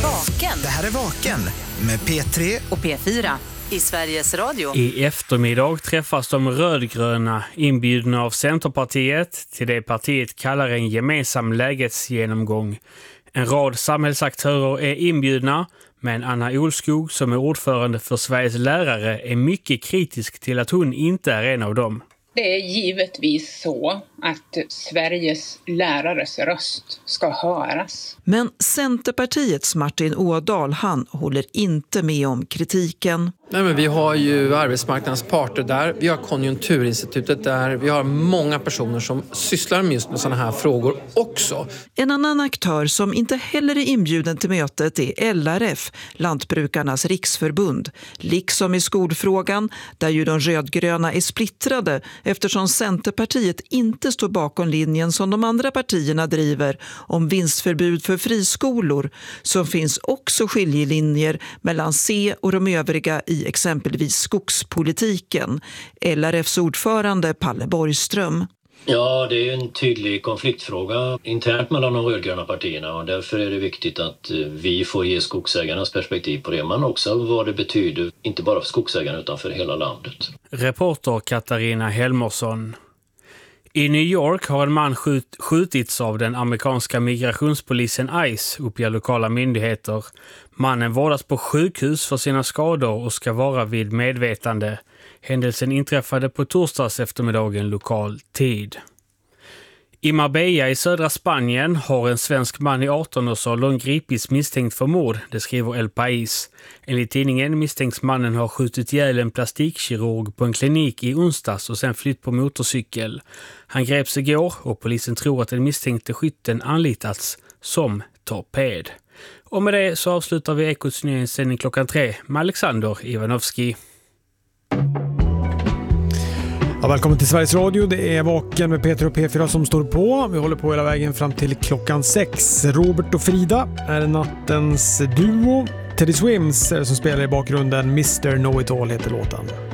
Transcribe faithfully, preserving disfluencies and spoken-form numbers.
Vaken. Det här är Vaken med P tre och P fyra i Sveriges Radio. I eftermiddag träffas de rödgröna inbjudna av Centerpartiet till det partiet kallar en gemensam lägesgenomgång. En rad samhällsaktörer är inbjudna, men Anna Olskog som är ordförande för Sveriges lärare är mycket kritisk till att hon inte är en av dem. Det är givetvis så att Sveriges lärares röst ska höras. Men Centerpartiets Martin Ådahl, han håller inte med om kritiken. Nej, men vi har ju arbetsmarknadens parter där, vi har Konjunkturinstitutet där, vi har många personer som sysslar med just med sådana här frågor också. En annan aktör som inte heller är inbjuden till mötet är L R F, Lantbrukarnas riksförbund. Liksom i skolfrågan, där ju de rödgröna är splittrade eftersom Centerpartiet inte står bakom linjen som de andra partierna driver om vinstförbud för friskolor, så finns också skiljelinjer mellan C och de övriga i exempelvis skogspolitiken. L R F:s ordförande Palle Borgström. Ja, det är en tydlig konfliktfråga internt mellan de rödgröna partierna och därför är det viktigt att vi får ge skogsägarnas perspektiv på det, men också vad det betyder, inte bara för skogsägarna utan för hela landet. Reporter Katarina Helmersson. I New York har en man skjut, skjutits av den amerikanska migrationspolisen ICE, uppger lokala myndigheter. Mannen vårdas på sjukhus för sina skador och ska vara vid medvetande. Händelsen inträffade på torsdags eftermiddagen lokal tid. I Marbella i södra Spanien har en svensk man i arton-årsåldern gripits misstänkt för mord, det skriver El País. Enligt tidningen misstänks mannen ha skjutit ihjäl en plastikkirurg på en klinik i onsdags och sen flytt på motorcykel. Han greps igår och polisen tror att den misstänkte skytten anlitats som torped. Och med det så avslutar vi Ekots nyhetssändning klockan tre med Alexander Ivanovski. Ja, välkommen till Sveriges Radio. Det är Vaken med P tre och P fyra som står på. Vi håller på hela vägen fram till klockan sex. Robert och Frida är nattens duo. Teddy Swims som spelar i bakgrunden. mister Know It All heter låten.